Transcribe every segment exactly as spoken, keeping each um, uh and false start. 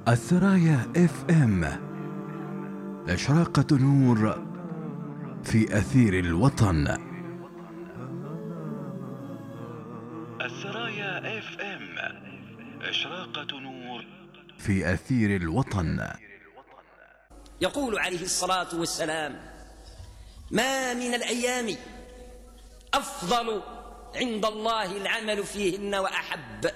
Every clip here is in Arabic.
السرايا اف ام، إشراقة نور في أثير الوطن. السرايا اف ام، إشراقة نور في أثير الوطن. يقول عليه الصلاة والسلام: ما من الأيام أفضل عند الله العمل فيهن وأحب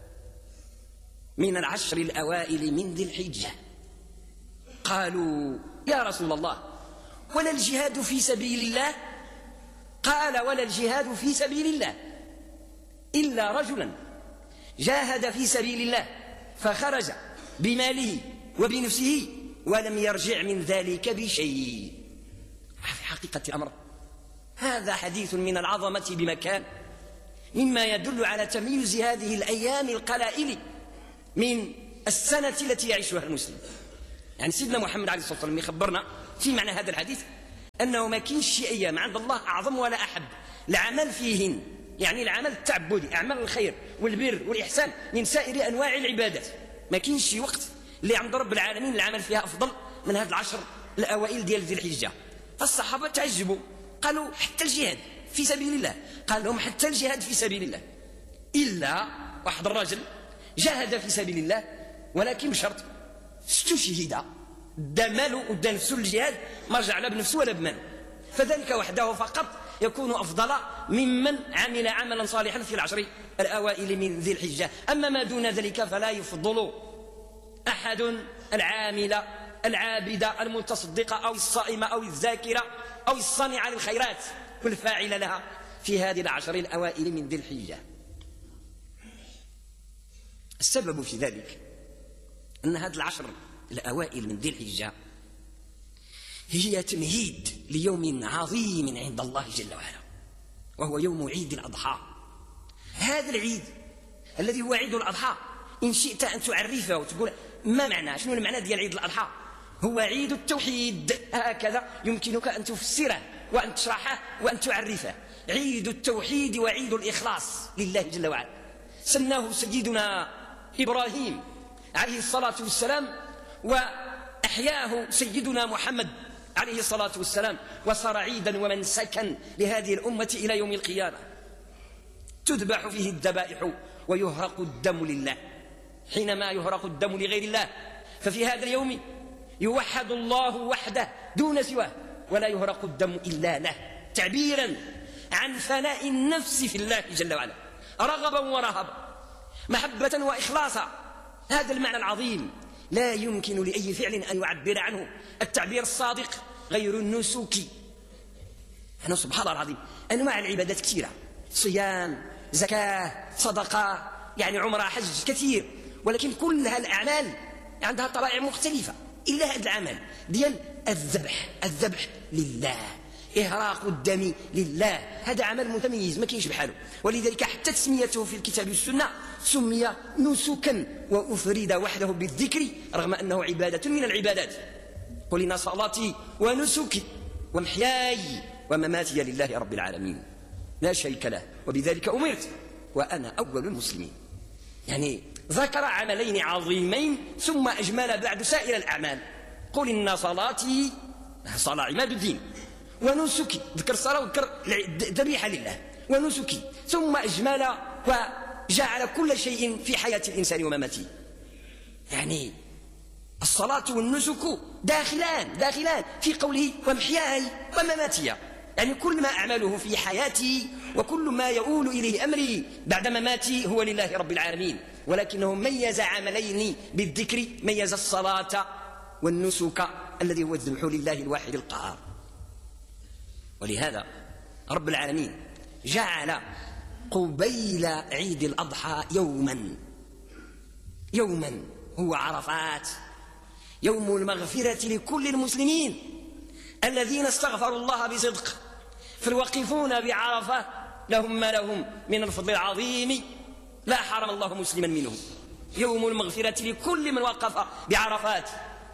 من العشر الأوائل من ذي الحجة. قالوا: يا رسول الله، ولا الجهاد في سبيل الله؟ قال: ولا الجهاد في سبيل الله إلا رجلا جاهد في سبيل الله فخرج بماله وبنفسه ولم يرجع من ذلك بشيء. في حقيقة الأمر هذا حديث من العظمة بمكان، مما يدل على تمييز هذه الأيام القلائل من السنة التي يعيشها المسلم. يعني سيدنا محمد عليه الصلاة والسلام يخبرنا في معنى هذا الحديث أنه ما كاينش شي أيام عند الله أعظم ولا أحب العمل فيهن، يعني العمل التعبدي، أعمال الخير والبر والإحسان من سائر أنواع العبادات. ما كاينش شي وقت اللي عند رب العالمين العمل فيها أفضل من هذه العشر الأوائل ديال ذي الحجة. فالصحابة تعجبوا، قالوا: حتى الجهاد في سبيل الله؟ قال لهم: حتى الجهاد في سبيل الله، إلا واحد الرجل جاهد في سبيل الله ولكن بشرط استشهد، دا ماله ودا نفسه للجهاد، ما رجع لا بنفسه ولا بماله، فذلك وحده فقط يكون أفضل ممن عمل عملا صالحا في العشر الأوائل من ذي الحجة. أما ما دون ذلك فلا يفضل أحد العامل العابد المتصدق أو الصائم أو الذاكرة أو الصانع للخيرات والفاعل لها في هذه العشر الأوائل من ذي الحجة. السبب في ذلك أن هذه العشر الأوائل من ذي الحجة هي تمهيد ليوم عظيم عند الله جل وعلا، وهو يوم عيد الأضحى. هذا العيد الذي هو عيد الأضحى، إن شئت أن تعرفه وتقول ما معنى، شنو المعنى ديال عيد الأضحى؟ هو عيد التوحيد، هكذا يمكنك أن تفسره وأن تشرحه وأن تعرفه. عيد التوحيد وعيد الإخلاص لله جل وعلا. سماه سيدنا إبراهيم عليه الصلاة والسلام، وأحياه سيدنا محمد عليه الصلاة والسلام، وصار عيدا ومنسكا لهذه الأمة إلى يوم القيامة. تذبح فيه الذبائح ويهرق الدم لله. حينما يهرق الدم لغير الله ففي هذا اليوم يوحد الله وحده دون سواه، ولا يهرق الدم إلا له، تعبيرا عن فناء النفس في الله جل وعلا، رغبا ورهبا، محبة وإخلاصا. هذا المعنى العظيم لا يمكن لأي فعل أن يعبر عنه التعبير الصادق غير النسك. أنا سبحان الله العظيم أنواع العبادات كثيرة، صيام، زكاة، صدقة، يعني عمره، حج، كثير، ولكن كل هالأعمال عندها طبائع مختلفة إلا هذا العمل ديال الذبح. الذبح لله، إهراق الدم لله، هذا عمل متميز ما كاينش بحاله، ولذلك حتى تسميته في الكتاب والسنة سمي نسكا وأفرد وحده بالذكر رغم أنه عبادة من العبادات. قل إن صلاتي ونسكي ومحياي ومماتي لله رب العالمين لا شريك له وبذلك أمرت وأنا أول المسلمين. يعني ذكر عملين عظيمين ثم أجمل بعد سائر الأعمال. قل إن صلاتي، صلاة عماد الدين، ونسكي، ذكر الصلاة وذكر ذبيحة لله، ونسكي، ثم أجمل وجعل كل شيء في حياة الإنسان ومماته. يعني الصلاة والنسك داخلان داخلان في قوله ومحياي ومماتي، يعني كل ما أعمله في حياتي وكل ما يؤول إليه أمري بعد مماتي هو لله رب العالمين. ولكنه ميز عملين بالذكر، ميز الصلاة والنسك الذي هو الذبح لله الواحد القهار. ولهذا رب العالمين جعل قبيل عيد الأضحى يوما يوما هو عرفات، يوم المغفرة لكل المسلمين الذين استغفروا الله بصدق، فالواقفون بعرفة لهم ما لهم من الفضل العظيم لا حرم الله مسلما منهم. يوم المغفرة لكل من وقف بعرفات،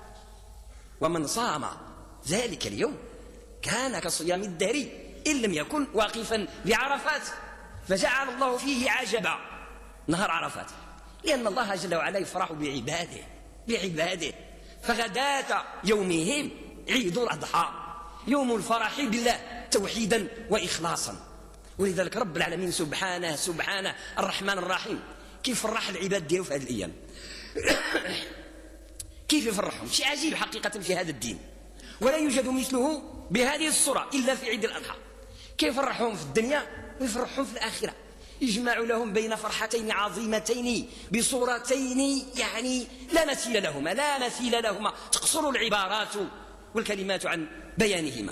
ومن صام ذلك اليوم كان كصيام الدهر إن لم يكن واقفا بعرفات. فجعل الله فيه عجبا نهر عرفات، لأن الله جل وعلا يفرح بعباده بعباده. فغداة يومهم عيد الأضحى، يوم الفرح بالله توحيدا وإخلاصا. ولذلك رب العالمين سبحانه سبحانه الرحمن الرحيم كيف فرح العباد ديالو في هذه الأيام كيف يفرحهم، شيء عجيب حقيقة في هذا الدين، ولا يوجد مثله بهذه الصورة إلا في عيد الأضحى. كيف يفرحهم في الدنيا ويفرحهم في الآخرة، يجمع لهم بين فرحتين عظيمتين بصورتين يعني لا مثيل لهما لا مثيل لهما تقصر العبارات والكلمات عن بيانهما،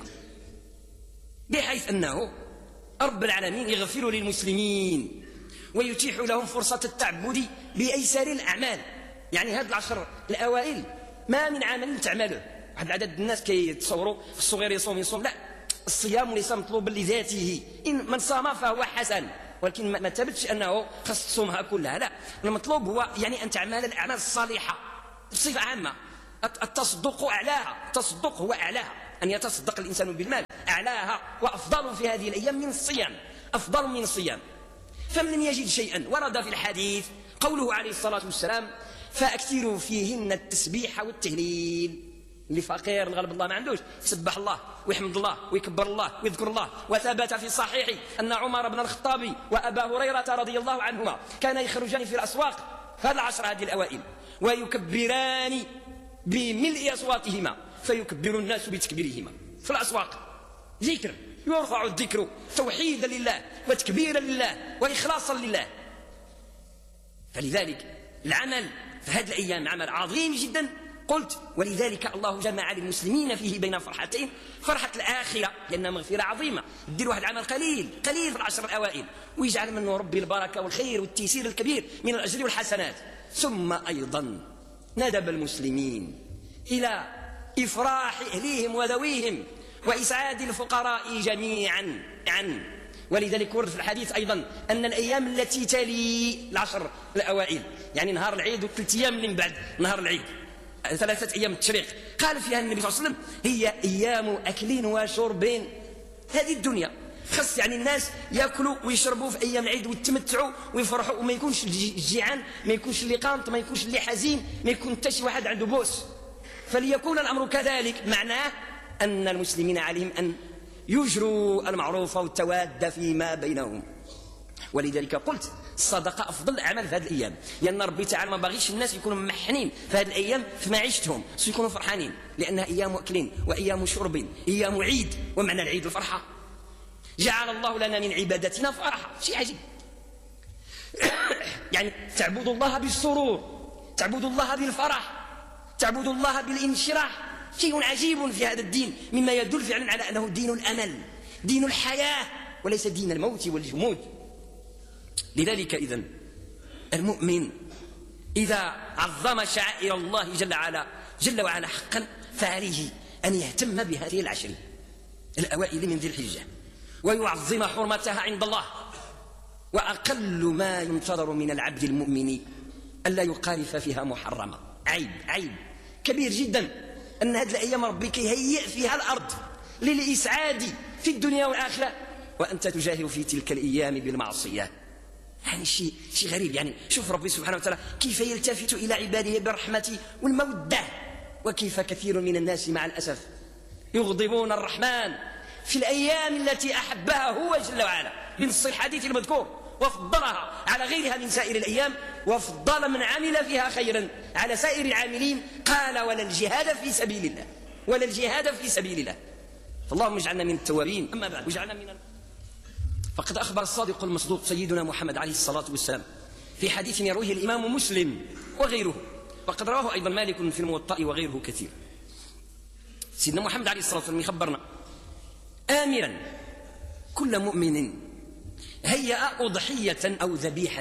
بحيث أنه رب العالمين يغفر للمسلمين ويتيح لهم فرصة التعبد بأيسر الأعمال. يعني هذه العشر الأوائل ما من عمل تعمله. واحد العدد الناس كيتصوروا الصغير يصوم يصوم، لا، الصيام ليس مطلوبا لذاته، إن من صام فهو حسن، ولكن ما ثبتش أنه خص تصومها كلها، لا، المطلوب هو يعني أن تعمل الأعمال الصالحة بصفة عامة. التصدق أعلاها، التصدق هو أعلاها، أن يتصدق الإنسان بالمال أعلاها وأفضل في هذه الأيام من الصيام، أفضل من الصيام. فمن لم يجد شيئا ورد في الحديث قوله عليه الصلاة والسلام فأكثروا فيهن التسبيح والتهليل. اللي فقير الغالب الله ما عندوش يسبح الله ويحمد الله ويكبر الله ويذكر الله. وثبت في الصحيح أن عمر بن الخطاب وأبا هريرة رضي الله عنهما كان يخرجان في الأسواق في العشر هذه الأوائل ويكبران بملء أصواتهما فيكبر الناس بتكبيرهما في الأسواق. ذكر يرفع الذكر توحيدا لله وتكبيرا لله وإخلاصا لله. فلذلك العمل في هذه الأيام عمل عظيم جدا. قلت ولذلك الله جمع للمسلمين فيه بين فرحتين، فرحة الآخرة لأنها مغفرة عظيمة، دير واحد العمل قليل قليل في العشر الأوائل ويجعل منه ربي البركة والخير والتيسير الكبير من الأجر والحسنات. ثم أيضا ندب المسلمين إلى إفراح أهليهم وذويهم وإسعاد الفقراء جميعا عن. ولذلك ورد في الحديث أيضا أن الأيام التي تلي العشر الأوائل يعني نهار العيد وثلاث أيام من بعد نهار العيد ثلاثة أيام التشريق قال فيها النبي صلى الله عليه وسلم هي أيام أكل وشرب. هذه الدنيا خص يعني الناس يأكلوا ويشربوا في أيام العيد ويتمتعوا ويفرحوا وما يكونش الجيعان، ما يكونش اللي قانط، ما يكونش اللي حزين، ما يكون حتى شي واحد عنده بوس. فليكون الأمر كذلك معناه أن المسلمين عليهم أن يجروا المعروف والتواد فيما بينهم. ولذلك قلت الصدقة أفضل الأعمال في هذه الأيام، لأن ربي تعالى ما باغيش الناس يكونوا محنين في هذه الأيام في معيشتهم، يكونوا فرحانين، لأنها أيام أكل وأيام شرب، أيام عيد. ومعنى العيد الفرحة. جعل الله لنا من عبادتنا فرحة، شيء عجيب. يعني تعبد الله بالسرور، تعبد الله بالفرح، تعبد الله بالانشراح، شيء عجيب في هذا الدين مما يدل فعلا على أنه دين الأمل، دين الحياة، وليس دين الموت والجمود. لذلك إذن المؤمن إذا عظم شعائر الله جل وعلا جل وعلا حقا فعليه أن يهتم بهذه العشر الأوائل من ذي الحجة ويعظم حرمتها عند الله. وأقل ما ينتظر من العبد المؤمن ألا يقارف فيها محرمة. عيب عيب كبير جدا أن هذه الأيام ربي كيهيئ فيها الأرض للإسعاد في الدنيا والآخرة وأنت تجاهر في تلك الأيام بالمعصية. يعني شيء شيء غريب. يعني شوف ربي سبحانه وتعالى كيف يلتفت إلى عباده بالرحمة والمودة، وكيف كثير من الناس مع الأسف يغضبون الرحمن في الأيام التي أحبها هو جل وعلا بنص الحديث المذكور، وفضلها على غيرها من سائر الأيام، وفضل من عمل فيها خيرا على سائر العاملين. قال ولا الجهاد في سبيل الله، ولا الجهاد في سبيل الله. فاللهم اجعلنا من التوابين. أما بعد واجعلنا من فقد أخبر الصادق المصدوق سيدنا محمد عليه الصلاة والسلام في حديث يرويه الإمام مسلم وغيره، وقد رواه أيضا مالك في الموطأ وغيره كثير. سيدنا محمد عليه الصلاة والسلام يخبرنا آمرا كل مؤمن هيأ أضحية أو ذبيحة.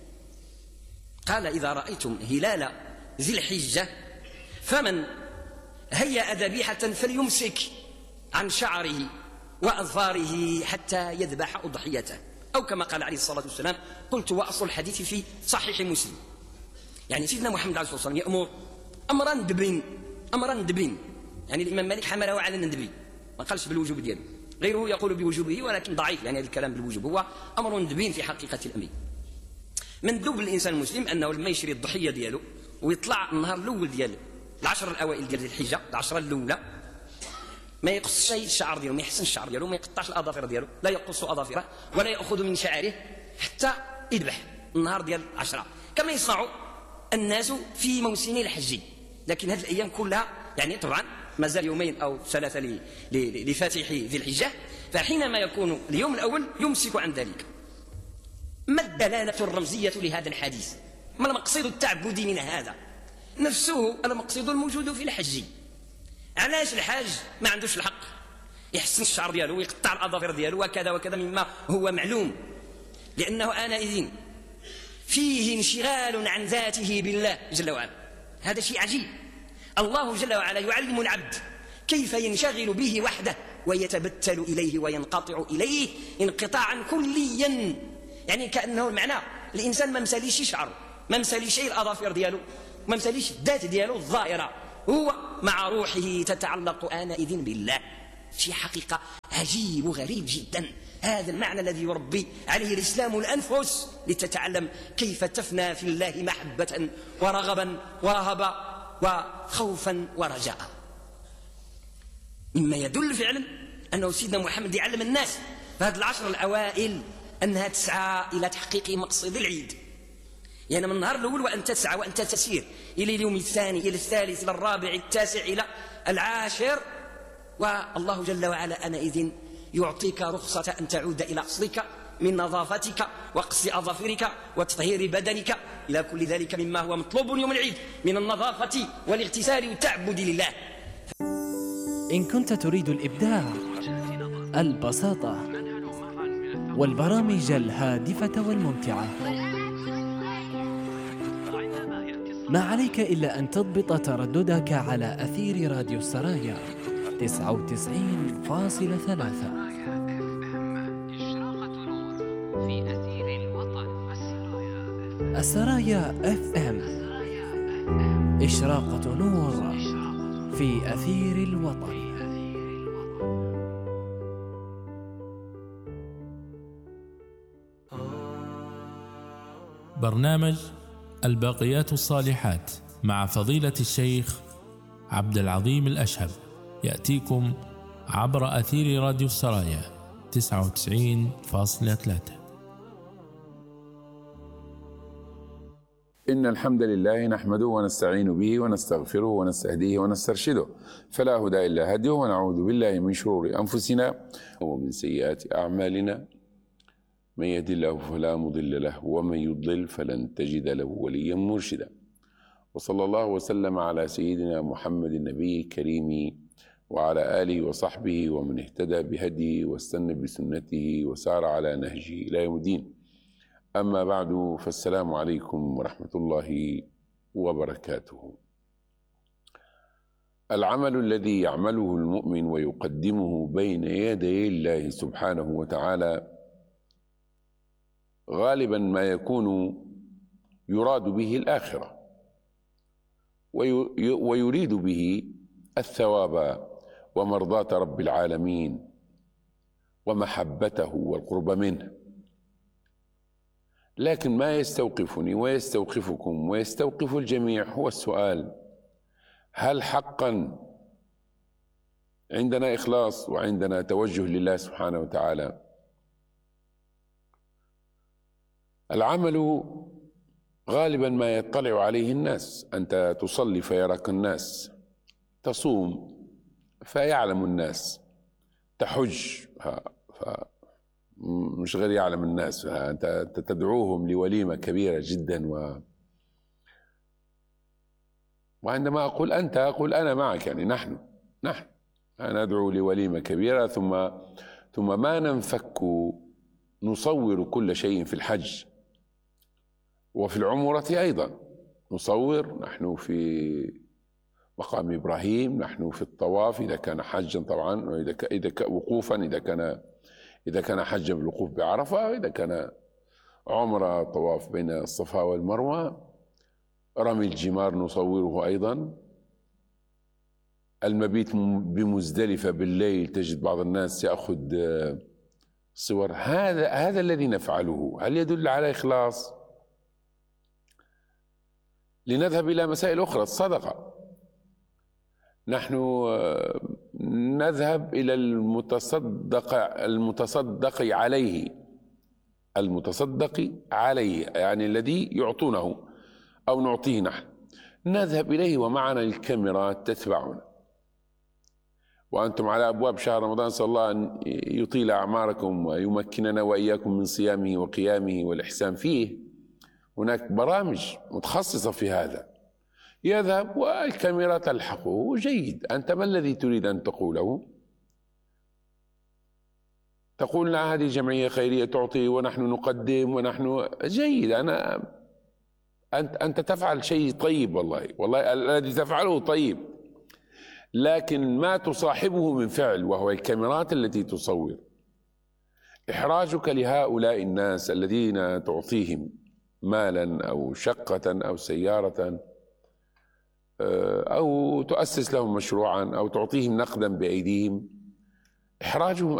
قال إذا رأيتم هلال ذي الحجة فمن هيأ ذبيحة فليمسك عن شعره وأظفاره حتى يذبح أضحيته، أو كما قال عليه الصلاة والسلام. قلت وأصل الحديث في صحيح مسلم. يعني سيدنا محمد عليه الصلاة والسلام يأمر أمرا ندبين أمرا ندبين يعني الإمام مالك حمله على الندبي، ما قالش بالوجوب دياله، غيره يقول بوجوبه ولكن ضعيف. يعني هذا الكلام بالوجوب هو أمر ندبين في حقيقة الأمر. مندوب الإنسان المسلم أنه لما يشري الضحية دياله ويطلع النهار الاول ديال العشر الاوائل ديال ذي الحجه، العشره الاولى، ما يقص شيء الشعر ديالو، ما يحسن الشعر ديالو، ما يقطعش الاظافر ديالو، لا يقص اظافره ولا ياخذ من شعره حتى يذبح النهار ديال العشره، كما يصنع الناس في موسم الحج. لكن هذه الايام كلها يعني طبعا مازال يومين او ثلاثه لفاتح ذي الحجه، فحينما يكون اليوم الاول يمسك عن ذلك. ما الدلاله الرمزيه لهذا الحديث؟ ما المقصد التعبدي من هذا؟ نفسه المقصد الموجود في الحج. علاش الحاج ما عندوش الحق يحسن الشعر ديالو ويقطع الاظافر ديالو وكذا وكذا مما هو معلوم؟ لانه آنئذ فيه انشغال عن ذاته بالله جل وعلا. هذا شيء عجيب. الله جل وعلا يعلم العبد كيف ينشغل به وحده ويتبتل إليه وينقطع إليه انقطاعا كليا. يعني كأنه المعنى الإنسان ما مساليش شعره، ما مساليش الأظافر ديالو، ما مساليش الذات ديالو الظاهرة، هو مع روحه تتعلق آنئذ بالله. شيء حقيقة عجيب وغريب جدا. هذا المعنى الذي يربي عليه الإسلام الأنفس لتتعلم كيف تفنى في الله محبة ورغبا ورهبا وخوفا ورجاء. مما يدل فعلا أنه سيدنا محمد يعلم الناس في هذه العشر الأوائل أنها تسعى إلى تحقيق مقصد العيد. يعني من النهار الأول وأنت تسعى وأنت تسير إلى اليوم الثاني إلى الثالث إلى الرابع التاسع إلى العاشر، والله جل وعلا آنئذ يعطيك رخصة أن تعود إلى أصلك من نظافتك وقص أظافرك وتطهير بدنك إلى كل ذلك مما هو مطلوب يوم العيد من النظافة والاغتسال والتعبد لله. إن كنت تريد الإبداع، البساطة، والبرامج الهادفة والممتعة، ما عليك إلا أن تضبط ترددك على أثير راديو السرايا تسعة وتسعين فاصلة ثلاثة. السرايا اف ام، إشراقة نور في أثير الوطن. برنامج الباقيات الصالحات مع فضيلة الشيخ عبد العظيم الأشهب يأتيكم عبر أثير راديو السرايا تسعة وتسعين فاصلة ثلاثة. إن الحمد لله نحمده ونستعين به ونستغفره ونستهديه ونسترشده، فلا هدى إلا هديه، ونعوذ بالله من شرور أنفسنا ومن سيئات أعمالنا. من يهد الله فلا مضل له ومن يضلل فلن تجد له وليا مرشدا. وصلى الله وسلم على سيدنا محمد النبي الكريم وعلى آله وصحبه ومن اهتدى بهديه واستنى بسنته وسار على نهجه إلى يوم الدين. أما بعد، فالسلام عليكم ورحمة الله وبركاته. العمل الذي يعمله المؤمن ويقدمه بين يدي الله سبحانه وتعالى غالبا ما يكون يراد به الآخرة ويريد به الثواب ومرضاة رب العالمين ومحبته والقرب منه. لكن ما يستوقفني ويستوقفكم ويستوقف الجميع هو السؤال: هل حقا عندنا إخلاص وعندنا توجه لله سبحانه وتعالى؟ العمل غالبا ما يطلع عليه الناس. أنت تصلي فيراك الناس، تصوم فيعلم الناس، تحج مش غير يعلم الناس، أنت تدعوهم لوليمة كبيرة جدا. و... وعندما أقول أنت أقول أنا معك، يعني نحن نحن ندعو لوليمة كبيرة، ثم ثم ما ننفك نصور كل شيء في الحج وفي العمرة أيضا نصور. نحن في مقام إبراهيم، نحن في الطواف إذا كان حجا طبعا، وإذا إذا وقوفا إذا كان إذا كان حجا بالوقوف بعرفة، إذا كان عمرة طواف بين الصفا والمروة، رمي الجمار نصوره أيضا. المبيت بمزدلفة بالليل تجد بعض الناس يأخذ صور. هذا هذا الذي نفعله هل يدل على إخلاص؟ لنذهب إلى مسائل أخرى. الصدقة، نحن نذهب إلى المتصدق المتصدق عليه المتصدق عليه يعني الذي يعطونه أو نعطيه نحن، نذهب إليه ومعنا الكاميرات تتبعنا، وأنتم على أبواب شهر رمضان، صلى الله أن يطيل أعماركم ويمكننا وإياكم من صيامه وقيامه والإحسان فيه. هناك برامج متخصصة في هذا، يذهب والكاميرا تلحقه. جيد، أنت ما الذي تريد أن تقوله؟ تقول لنا هذه جمعية خيرية تعطي ونحن نقدم ونحن جيد. أنا أنت أنت تفعل شيء طيب، والله والله الذي تفعله طيب، لكن ما تصاحبه من فعل وهو الكاميرات التي تصور. إحراجك لهؤلاء الناس الذين تعطيهم مالا أو شقة أو سيارة أو تؤسس لهم مشروعا أو تعطيهم نقدا بأيديهم، إحراجهم